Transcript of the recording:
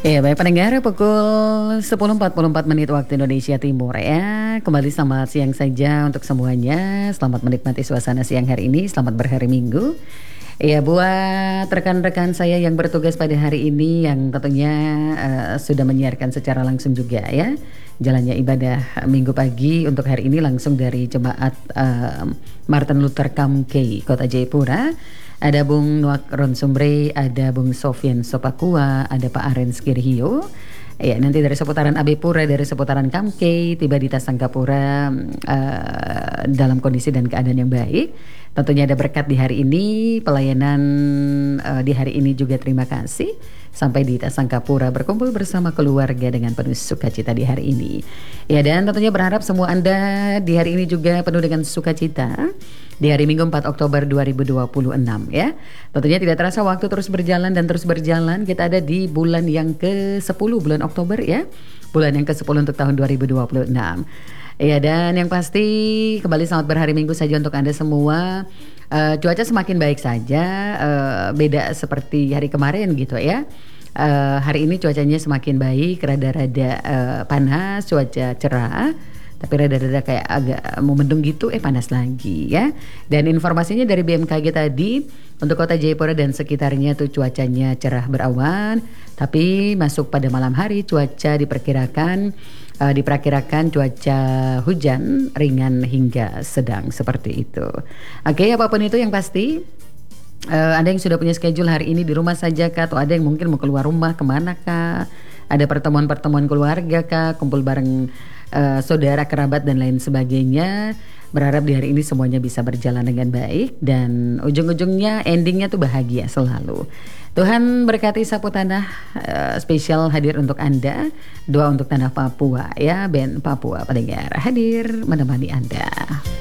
Ya, baik pendengar, pukul 10.44 menit waktu Indonesia Timur ya. Kembali selamat siang saja untuk semuanya. Selamat menikmati suasana siang hari ini. Selamat berhari Minggu. Ya, buat rekan-rekan saya yang bertugas pada hari ini yang tentunya sudah menyiarkan secara langsung juga ya. Jalannya ibadah Minggu pagi untuk hari ini langsung dari Jemaat Martin Luther Kamkei Kota Jayapura. Ada Bung Nuak Ronsumbre, ada Bung Sofian Sopakua, ada Pak Arens Kirhio. Ya, nanti dari seputaran Abepura, dari seputaran Kamkei, tiba di Tasangkapura dalam kondisi dan keadaan yang baik. Tentunya ada berkat di hari ini, pelayanan di hari ini juga terima kasih. Sampai di Tasangkapura berkumpul bersama keluarga dengan penuh sukacita di hari ini. Ya, dan tentunya berharap semua Anda di hari ini juga penuh dengan sukacita. Di hari Minggu 4 Oktober 2026 ya. Tentunya tidak terasa waktu terus berjalan dan terus berjalan. Kita ada di bulan yang ke-10, bulan Oktober ya. Bulan yang ke-10 untuk tahun 2026. Ya, dan yang pasti kembali selamat berhari Minggu saja untuk Anda semua. Cuaca semakin baik saja, beda seperti hari kemarin gitu ya. Hari ini cuacanya semakin baik, rada-rada panas, cuaca cerah. Tapi rada-rada kayak agak mau mendung gitu, panas lagi ya. Dan informasinya dari BMKG tadi, untuk kota Jayapura dan sekitarnya tuh cuacanya cerah berawan. Tapi masuk pada malam hari cuaca diperkirakan cuaca hujan ringan hingga sedang seperti itu. Oke, apapun itu yang pasti ada yang sudah punya schedule hari ini di rumah saja kah? Atau ada yang mungkin mau keluar rumah kemana kah? Ada pertemuan-pertemuan keluarga kah? Kumpul bareng saudara, kerabat dan lain sebagainya. Berharap di hari ini semuanya bisa berjalan dengan baik dan ujung-ujungnya endingnya tuh bahagia selalu. Tuhan berkati sapu tanah, spesial hadir untuk Anda. Doa untuk tanah Papua ya, band Papua pendengar hadir menemani Anda.